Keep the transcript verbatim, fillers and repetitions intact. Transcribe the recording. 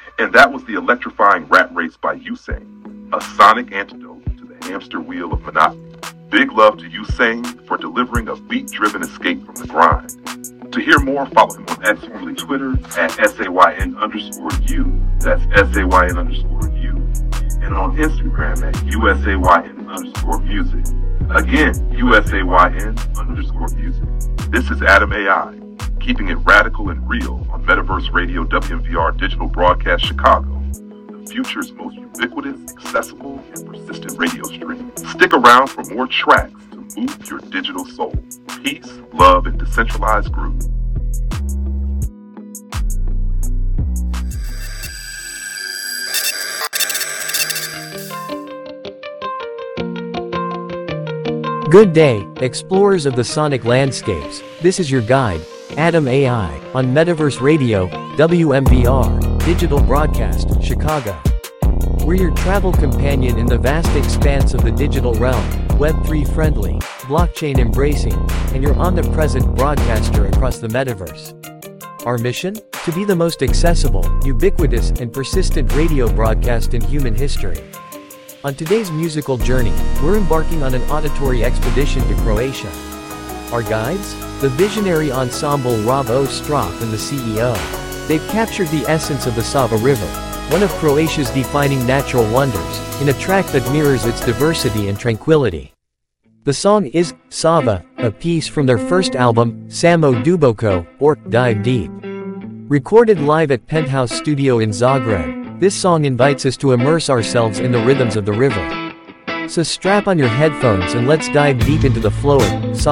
And that was the electrifying Rat Race by Usain, a sonic antidote to the hamster wheel of monotony. Big love to Usain for delivering a beat-driven escape from the grind. To hear more, follow him on X, formerly Twitter, at S-A-Y-N underscore U. That's S-A-Y-N underscore U. And on Instagram at U S A Y N underscore music. Again, U S A Y N underscore music. This is Adam A I, keeping it radical and real on Metaverse Radio W M V R Digital Broadcast Chicago, the future's most ubiquitous, accessible, and persistent radio stream. Stick around for more tracks to move your digital soul. Peace, love, and decentralized groove. Good day, explorers of the sonic landscapes. This is your guide, Adam A I, on Metaverse Radio, W M V R, Digital Broadcast, Chicago. We're your travel companion in the vast expanse of the digital realm, Web three friendly, blockchain embracing, and your omnipresent broadcaster across the metaverse. Our mission? To be the most accessible, ubiquitous, and persistent radio broadcast in human history. On today's musical journey, we're embarking on an auditory expedition to Croatia. Our guides? The visionary ensemble Rob O. Strop and the C E O. They've captured the essence of the Sava River, one of Croatia's defining natural wonders, in a track that mirrors its diversity and tranquility. The song is Sava, a piece from their first album, Samo Duboko, or Dive Deep. Recorded live at Penthouse Studio in Zagreb, this song invites us to immerse ourselves in the rhythms of the river. So strap on your headphones and let's dive deep into the flowing,